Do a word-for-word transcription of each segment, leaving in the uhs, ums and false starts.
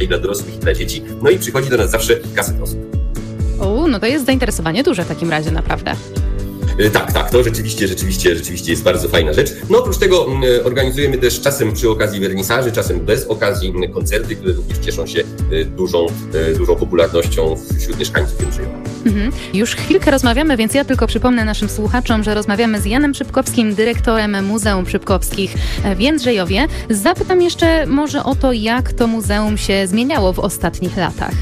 dla dorosłych i dla dzieci. No i przychodzi do nas zawsze kaset osób. O, no to jest zainteresowanie duże w takim razie, naprawdę. Tak, tak, to rzeczywiście, rzeczywiście, rzeczywiście jest bardzo fajna rzecz. No oprócz tego y, organizujemy też czasem przy okazji wernisaży, czasem bez okazji y, koncerty, które również cieszą się y, dużą, y, dużą popularnością wśród mieszkańców Jędrzejowa. Mhm. Już chwilkę rozmawiamy, więc ja tylko przypomnę naszym słuchaczom, że rozmawiamy z Janem Szybkowskim, dyrektorem Muzeum Szybkowskich w Jędrzejowie. Zapytam jeszcze może o to, jak to muzeum się zmieniało w ostatnich latach.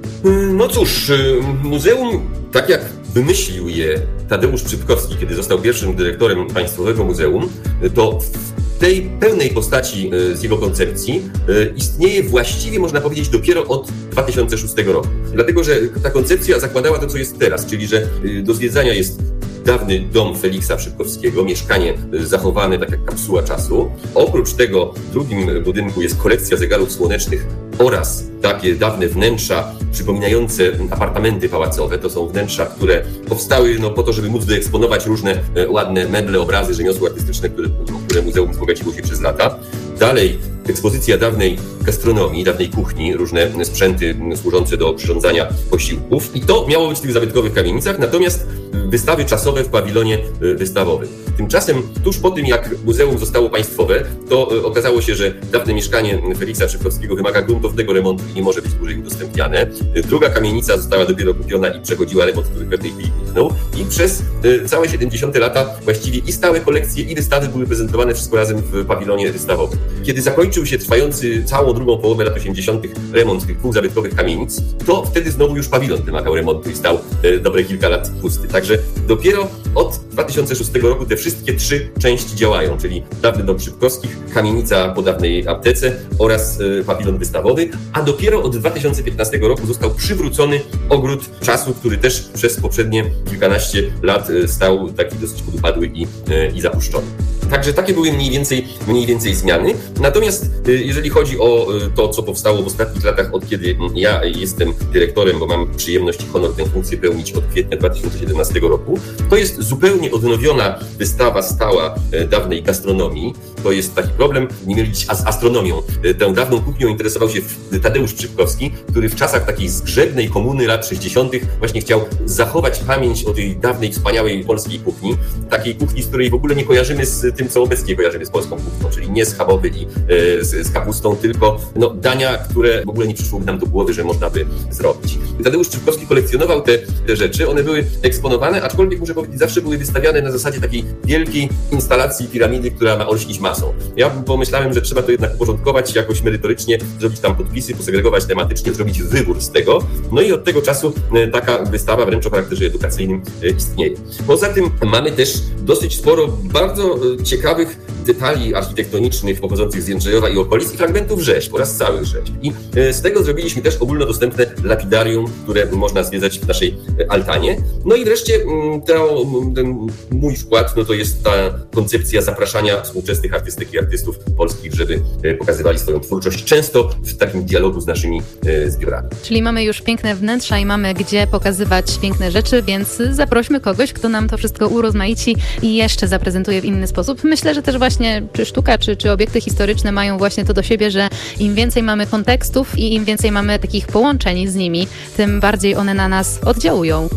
No cóż, muzeum, tak jak wymyślił je Tadeusz Szybkowski, kiedy został pierwszym dyrektorem Państwowego Muzeum, to w tej pełnej postaci z jego koncepcji istnieje właściwie, można powiedzieć, dopiero od dwa tysiące szóstego roku. Dlatego, że ta koncepcja zakładała to, co jest teraz, czyli że do zwiedzania jest dawny dom Feliksa Szybkowskiego, mieszkanie zachowane tak jak kapsuła czasu. Oprócz tego w drugim budynku jest kolekcja zegarów słonecznych oraz takie dawne wnętrza przypominające apartamenty pałacowe. To są wnętrza, które powstały no, po to, żeby móc wyeksponować różne e, ładne meble, obrazy, rzemiosło artystyczne, które, które muzeum wzbogaciło się przez lata. Dalej ekspozycja dawnej gastronomii, dawnej kuchni, różne sprzęty służące do przyrządzania posiłków. I to miało być w tych zabytkowych kamienicach, natomiast wystawy czasowe w pawilonie wystawowym. Tymczasem tuż po tym, jak muzeum zostało państwowe, to okazało się, że dawne mieszkanie Feliksa Szybkowskiego wymaga gruntownego remontu i nie może być dłużej udostępniane. Druga kamienica została dopiero kupiona i przechodziła remont, który w pewnej chwili utknął. I przez całe siedemdziesiąte lata właściwie i stałe kolekcje, i wystawy były prezentowane wszystko razem w pawilonie wystawowym. Kiedy zakończył się trwający całą drugą połowę lat osiemdziesiątych remont tych dwóch zabytkowych kamienic, to wtedy znowu już pawilon wymagał remontu i stał dobre kilka lat pusty. Także dopiero od dwa tysiące szóstego roku te wszystkie trzy części działają, czyli dawny dom Szybkowskich, kamienica po dawnej aptece oraz pawilon wystawowy, a dopiero od dwa tysiące piętnastego roku został przywrócony ogród czasu, który też przez poprzednie kilkanaście lat stał taki dosyć podupadły i, i zapuszczony. Także takie były mniej więcej, mniej więcej zmiany. Natomiast jeżeli chodzi o to, co powstało w ostatnich latach, od kiedy ja jestem dyrektorem, bo mam przyjemność i honor tę funkcję pełnić od kwietnia dwa tysiące siedemnastego roku, to jest zupełnie odnowiona wystawa stała dawnej gastronomii. To jest taki problem, nie mylić z astronomią. Tą dawną kuchnią interesował się Tadeusz Szybkowski, który w czasach takiej zgrzebnej komuny lat sześćdziesiątych właśnie chciał zachować pamięć o tej dawnej, wspaniałej polskiej kuchni. Takiej kuchni, z której w ogóle nie kojarzymy z tym, co obecnie kojarzymy z polską kuchnią, czyli nie schabowy i e, z, z kapustą, tylko no, dania, które w ogóle nie przyszłoby nam do głowy, że można by zrobić. Tadeusz Szybkowski kolekcjonował te, te rzeczy, one były eksponowane, aczkolwiek muszę powiedzieć, zawsze były wystawiane na zasadzie takiej wielkiej instalacji piramidy, która ma olśnić masą. Ja pomyślałem, że trzeba to jednak uporządkować jakoś merytorycznie, zrobić tam podpisy, posegregować tematycznie, zrobić wybór z tego. No i od tego czasu e, taka wystawa wręcz o charakterze edukacyjnym e, istnieje. Poza tym mamy też dosyć sporo bardzo e, ciekawych detali architektonicznych pochodzących z Jędrzejowa i okolic i fragmentów rzeźb oraz całych rzeźb. I z tego zrobiliśmy też ogólnodostępne lapidarium, które można zwiedzać w naszej altanie. No i wreszcie to, ten mój wkład no to jest ta koncepcja zapraszania współczesnych artystek i artystów polskich, żeby pokazywali swoją twórczość, często w takim dialogu z naszymi zbiorami. Czyli mamy już piękne wnętrza i mamy gdzie pokazywać piękne rzeczy, więc zaprośmy kogoś, kto nam to wszystko urozmaici i jeszcze zaprezentuje w inny sposób. Myślę, że też właśnie czy sztuka, czy, czy obiekty historyczne mają właśnie to do siebie, że im więcej mamy kontekstów i im więcej mamy takich połączeń z nimi, tym bardziej one na nas oddziałują.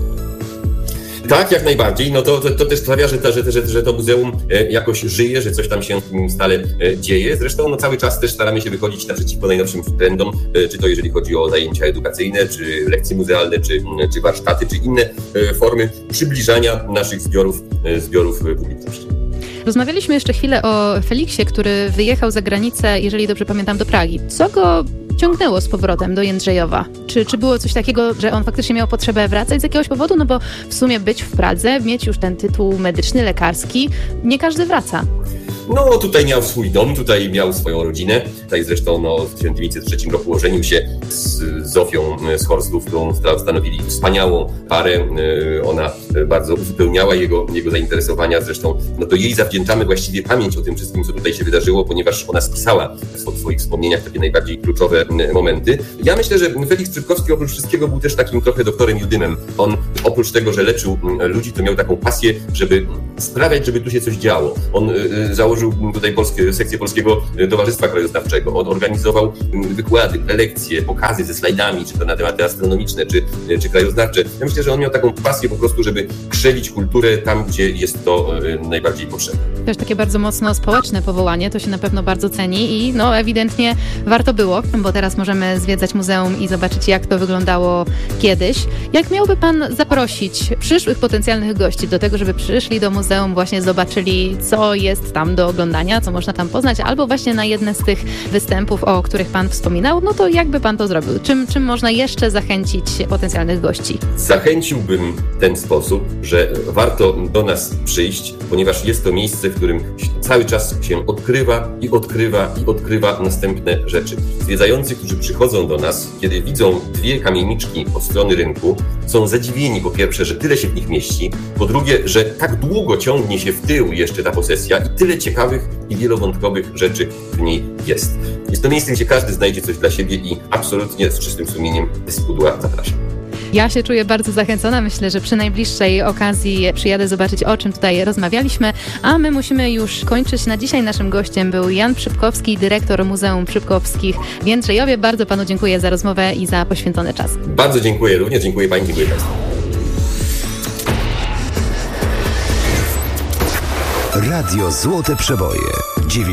Tak, jak najbardziej. No to, to, to też sprawia, że, ta, że, że, że to muzeum jakoś żyje, że coś tam się stale dzieje. Zresztą no, cały czas też staramy się wychodzić naprzeciwko najnowszym trendom, czy to jeżeli chodzi o zajęcia edukacyjne, czy lekcje muzealne, czy, czy warsztaty, czy inne formy przybliżania naszych zbiorów, zbiorów publiczności. Rozmawialiśmy jeszcze chwilę o Feliksie, który wyjechał za granicę, jeżeli dobrze pamiętam, do Pragi. Co go ciągnęło z powrotem do Jędrzejowa? Czy, czy było coś takiego, że on faktycznie miał potrzebę wracać z jakiegoś powodu? No bo w sumie być w Pradze, mieć już ten tytuł medyczny, lekarski, nie każdy wraca. No tutaj miał swój dom, tutaj miał swoją rodzinę. Tutaj zresztą no, w tysiąc dziewięćset trzecim roku ożenił się z Zofią z Horstów, którą stanowili wspaniałą parę. Ona bardzo uzupełniała jego, jego zainteresowania. Zresztą no, to jej zawdzięczamy właściwie pamięć o tym wszystkim, co tutaj się wydarzyło, ponieważ ona spisała w swoich wspomnieniach takie najbardziej kluczowe momenty. Ja myślę, że Feliks Szybkowski oprócz wszystkiego był też takim trochę doktorem Judymem. On oprócz tego, że leczył ludzi, to miał taką pasję, żeby sprawiać, żeby tu się coś działo. On założył otworzył tutaj polskie, sekcję Polskiego Towarzystwa Krajoznawczego. On organizował wykłady, prelekcje, pokazy ze slajdami, czy to na tematy astronomiczne, czy, czy krajoznawcze. Ja myślę, że on miał taką pasję po prostu, żeby krzewić kulturę tam, gdzie jest to najbardziej potrzebne. Też takie bardzo mocno społeczne powołanie, to się na pewno bardzo ceni i no ewidentnie warto było, bo teraz możemy zwiedzać muzeum i zobaczyć, jak to wyglądało kiedyś. Jak miałby Pan zaprosić przyszłych potencjalnych gości do tego, żeby przyszli do muzeum, właśnie zobaczyli, co jest tam do oglądania, co można tam poznać, albo właśnie na jedne z tych występów, o których Pan wspominał, no to jakby Pan to zrobił? Czym, czym można jeszcze zachęcić potencjalnych gości? Zachęciłbym w ten sposób, że warto do nas przyjść, ponieważ jest to miejsce, w którym cały czas się odkrywa i odkrywa i odkrywa następne rzeczy. Zwiedzający, którzy przychodzą do nas, kiedy widzą dwie kamieniczki od strony rynku, są zadziwieni po pierwsze, że tyle się w nich mieści, po drugie, że tak długo ciągnie się w tył jeszcze ta posesja i tyle ciekawych i wielowątkowych rzeczy w niej jest. Jest to miejsce, gdzie każdy znajdzie coś dla siebie i absolutnie z czystym sumieniem bez pudła zapraszam. Ja się czuję bardzo zachęcona. Myślę, że przy najbliższej okazji przyjadę zobaczyć, o czym tutaj rozmawialiśmy, a my musimy już kończyć. Na dzisiaj naszym gościem był Jan Przypkowski, dyrektor Muzeum Przypkowskich w Jędrzejowie. Bardzo Panu dziękuję za rozmowę i za poświęcony czas. Bardzo dziękuję, również dziękuję Pani, dziękuję Państwu. Radio Złote Przeboje.